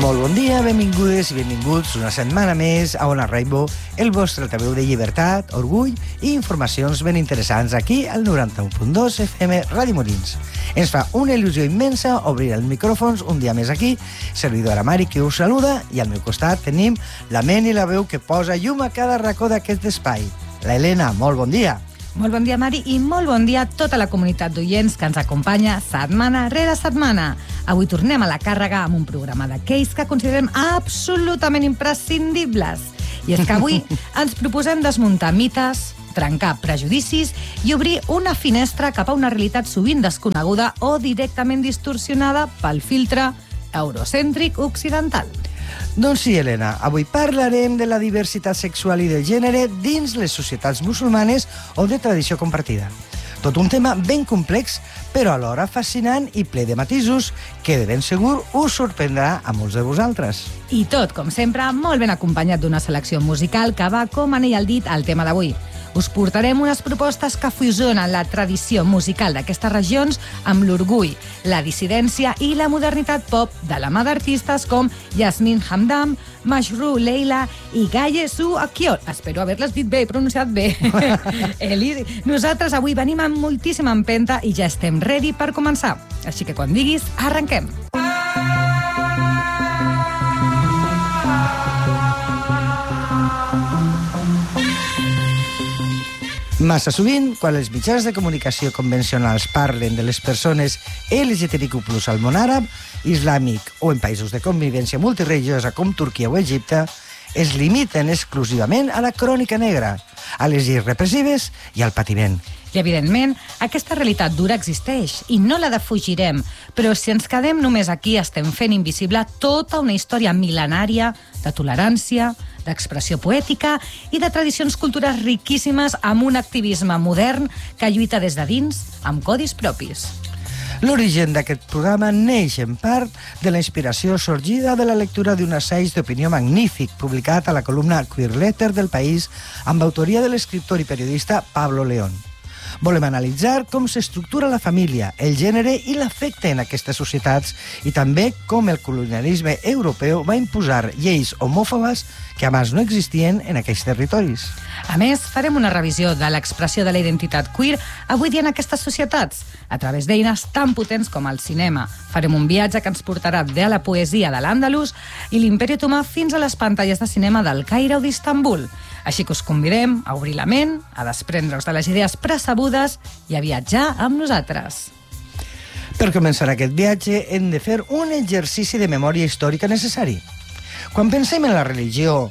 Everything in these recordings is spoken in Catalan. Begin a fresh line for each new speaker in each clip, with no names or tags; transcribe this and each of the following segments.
Molt bon dia, benvingudes i benvinguts una setmana més a Ona Rainbow, el vostre altaveu de llibertat, orgull i informacions ben interessants aquí al 91.2 FM Ràdio Molins. Ens fa una il·lusió immensa obrir els micròfons un dia més aquí, servidora Mari que us saluda, i al meu costat tenim la ment i la veu que posa llum a cada racó d'aquest espai. La Helena, molt bon dia.
Molt bon dia, Mari, i molt bon dia a tota la comunitat d'oients que ens acompanya setmana rere setmana. Avui tornem a la càrrega amb un programa d'aquells que considerem absolutament imprescindibles. I és que avui ens proposem desmuntar mites, trencar prejudicis i obrir una finestra cap a una realitat sovint desconeguda o directament distorsionada pel filtre eurocèntric occidental.
Doncs sí, Helena, avui parlarem de la diversitat sexual i del gènere dins les societats musulmanes o de tradició compartida. Tot un tema ben complex, però alhora fascinant i ple de matisos que de ben segur us sorprendrà a molts de vosaltres.
I tot, com sempre, molt ben acompanyat d'una selecció musical que va com anell al dit al tema d'avui. Us portarem unes propostes que fusionen la tradició musical d'aquestes regions amb l'orgull, la dissidència i la modernitat pop de la mà d'artistes com Yasmin Hamdam, Mashrou Leila i Gaye Su Akyol. Espero haver-les dit bé i pronunciat bé. Nosaltres avui venim amb moltíssima empenta i ja estem ready per començar. Així que quan diguis, arrenquem.
Massa sovint, quan els mitjans de comunicació convencionals parlen de les persones LGTBIQ+ al món àrab, islàmic o en països de convivència multireligiosa com Turquia o Egipte, es limiten exclusivament a la crònica negra, a les lleis repressives i al patiment.
I, evidentment, aquesta realitat dura existeix i no la defugirem, però si ens quedem només aquí estem fent invisible tota una història mil·lenària de tolerància, d'expressió poètica i de tradicions culturals riquíssimes amb un activisme modern que lluita des de dins amb codis propis.
L'origen d'aquest programa neix en part de la inspiració sorgida de la lectura d'un assaig d'opinió magnífic publicat a la columna Queer Letter del País amb autoria de l'escriptor i periodista Pablo León. Volem analitzar com s'estructura la família, el gènere i l'afecte en aquestes societats i també com el colonialisme europeu va imposar lleis homòfobes que abans no existien en aquells territoris.
A més, farem una revisió de l'expressió de la identitat queer avui dia en aquestes societats, a través d'eines tan potents com el cinema. Farem un viatge que ens portarà de la poesia de l'Àndalus i l'Imperi Otomà fins a les pantalles de cinema del Caire o d'Istanbul. Així que us convidem a obrir la ment, a desprendre-us de les idees precebudes i a viatjar amb nosaltres.
Per començar aquest viatge hem de fer un exercici de memòria històrica necessari. Quan pensem en la relació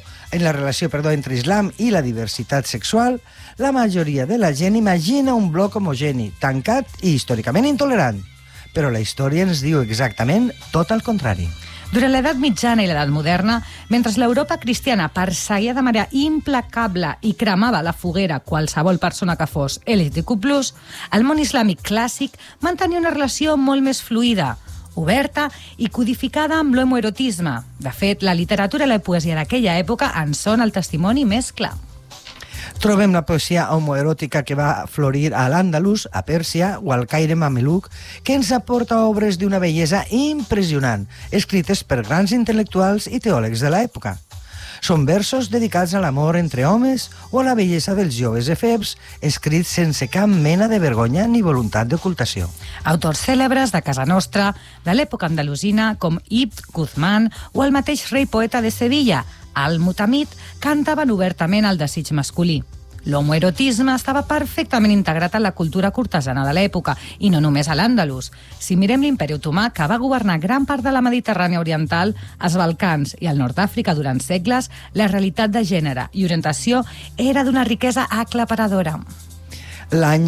entre islam i la diversitat sexual, la majoria de la gent imagina un bloc homogeni, tancat i històricament intolerant. Però la història ens diu exactament tot el contrari.
Durant l'edat mitjana i l'edat moderna, mentre l'Europa cristiana perseguia de manera implacable i cremava a la foguera qualsevol persona que fos LGTBIQ+, el món islàmic clàssic mantenia una relació molt més fluida, oberta i codificada amb l'homoerotisme. De fet, la literatura i la poesia d'aquella època en són el testimoni més clar.
Trobem la poesia homoeròtica que va florir a l'Àndalus, a Pèrsia o al Caire mameluc, que ens aporta obres d'una bellesa impressionant, escrites per grans intel·lectuals i teòlegs de l'època. Són versos dedicats a l'amor entre homes o a la bellesa dels joves efebs, escrits sense cap mena de vergonya ni voluntat d'ocultació.
Autors cèlebres de casa nostra, de l'època andalusina, com Ibn Guzmán o el mateix rei poeta de Sevilla, Al-Mutamid, cantaven obertament el desig masculí. L'homoerotisme estava perfectament integrat a la cultura cortesana de l'època, i no només a l'Àndalus. Si mirem l'Imperi Otomà, que va governar gran part de la Mediterrània oriental, els Balcans i el nord d'Àfrica durant segles, la realitat de gènere i orientació era d'una riquesa aclaparadora.
L'any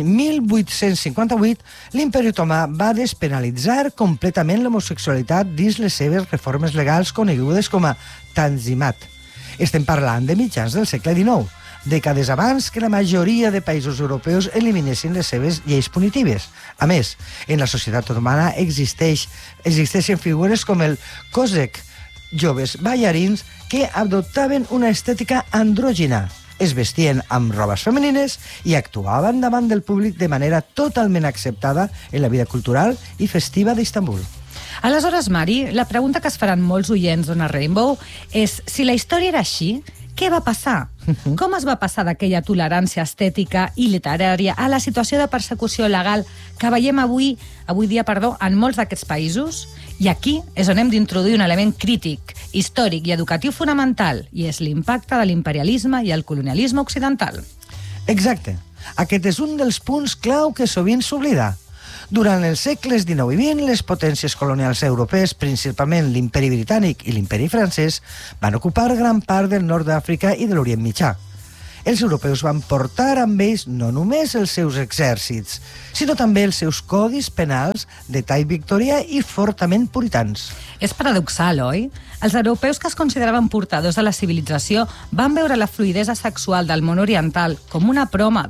1858, l'Imperi Otomà va despenalitzar completament l'homosexualitat dins les seves reformes legals conegudes com a Tanzimat. Estem parlant de mitjans del segle XIX, dècades abans que la majoria de països europeus eliminessin les seves lleis punitives. A més, en la societat otomana existeixen figures com el Kozek, joves ballarins que adoptaven una estètica andrògina, es vestien amb robes femenines i actuaven davant del públic de manera totalment acceptada en la vida cultural i festiva d'Istanbul.
Aleshores, Mari, la pregunta que es faran molts oients d'Ona Rainbow és si la història era així, què va passar? Com es va passar d'aquella tolerància estètica i literària a la situació de persecució legal que veiem avui dia, en molts d'aquests països? I aquí és on hem d'introduir un element crític, històric i educatiu fonamental, i és l'impacte de l'imperialisme i el colonialisme occidental.
Exacte. Aquest és un dels punts clau que sovint s'oblida. Durant els segles XIX i XX, les potències colonials europees, principalment l'imperi britànic i l'imperi francès, van ocupar gran part del nord d'Àfrica i de l'Orient Mitjà. Els europeus van portar amb ells no només els seus exèrcits, sinó també els seus codis penals de tall victorià i fortament puritans.
És paradoxal, oi? Els europeus que es consideraven portadors de la civilització van veure la fluïdesa sexual del món oriental com una prova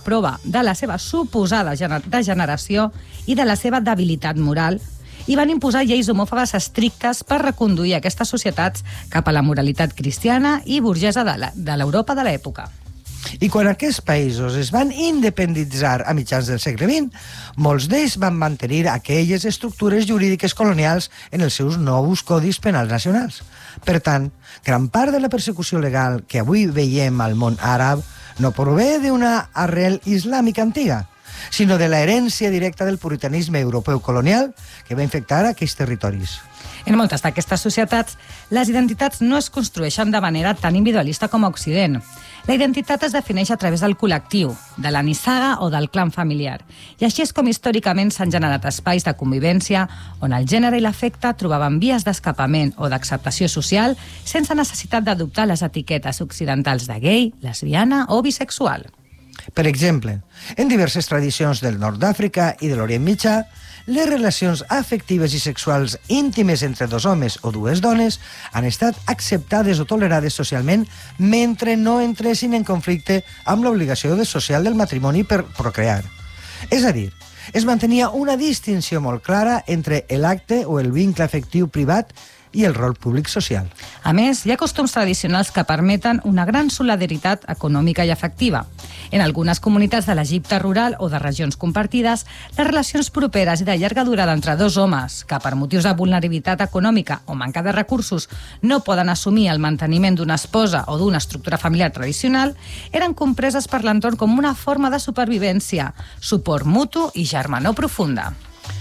de la seva suposada degeneració i de la seva debilitat moral, i van imposar lleis homòfobes estrictes per reconduir aquestes societats cap a la moralitat cristiana i burgesa de l'Europa de l'època.
I quan aquests països es van independitzar a mitjans del segle XX, molts d'ells van mantenir aquelles estructures jurídiques colonials en els seus nous codis penals nacionals. Per tant, gran part de la persecució legal que avui veiem al món àrab no prové d'una arrel islàmica antiga, sinó de l'herència directa del puritanisme europeu colonial que va infectar aquells territoris.
En moltes d'aquestes societats, les identitats no es construeixen de manera tan individualista com a Occident. La identitat es defineix a través del col·lectiu, de la nissaga o del clan familiar. I així és com històricament s'han generat espais de convivència on el gènere i l'afecte trobaven vies d'escapament o d'acceptació social sense necessitat d'adoptar les etiquetes occidentals de gay, lesbiana o bisexual.
Per exemple, en diverses tradicions del nord d'Àfrica i de l'Orient Mitjà, les relacions afectives i sexuals íntimes entre dos homes o dues dones han estat acceptades o tolerades socialment mentre no entressin en conflicte amb l'obligació social del matrimoni per procrear. És a dir, es mantenia una distinció molt clara entre l'acte o el vincle afectiu privat i el rol públic social.
A més, hi ha costums tradicionals que permeten una gran solidaritat econòmica i afectiva. En algunes comunitats de l'Egipte rural o de regions compartides, les relacions properes i de llarga durada entre dos homes que, per motius de vulnerabilitat econòmica o manca de recursos, no poden assumir el manteniment d'una esposa o d'una estructura familiar tradicional, eren compreses per l'entorn com una forma de supervivència, suport mutu i germanor profunda.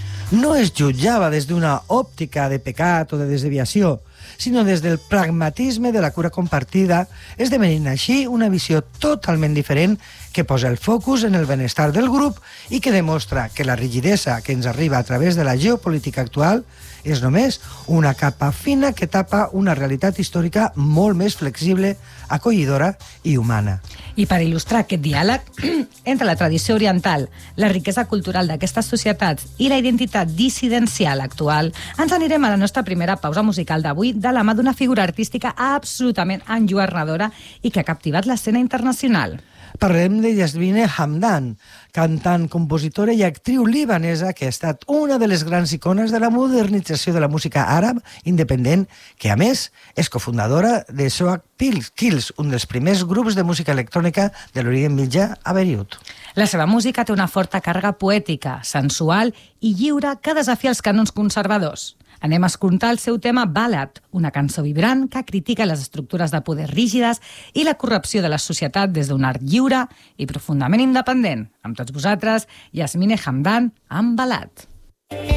No es jutjava des d'una òptica de pecat o de desviació, sinó des del pragmatisme de la cura compartida, esdevenint així una visió totalment diferent que posa el focus en el benestar del grup i que demostra que la rigidesa que ens arriba a través de la geopolítica actual és només una capa fina que tapa una realitat històrica molt més flexible, acollidora i humana.
I per il·lustrar aquest diàleg entre la tradició oriental, la riquesa cultural d'aquestes societats i la identitat dissidencial actual, ens anirem a la nostra primera pausa musical d'avui de la mà d'una figura artística absolutament enlluernadora i que ha captivat l'escena internacional.
Parlem de Yasmine Hamdan, cantant, compositora i actriu libanesa que ha estat una de les grans icones de la modernització de la música àrab independent, que a més és cofundadora de Soak Kills, un dels primers grups de música electrònica de l'Orient Mitjà a Beirut.
La seva música té una forta càrrega poètica, sensual i lliure que desafia els cànons conservadors. Anem a escoltar el seu tema Ballad, una cançó vibrant que critica les estructures de poder rígides i la corrupció de la societat des d'un art lliure i profundament independent. Amb tots vosaltres, Yasmine Hamdan, amb Ballad.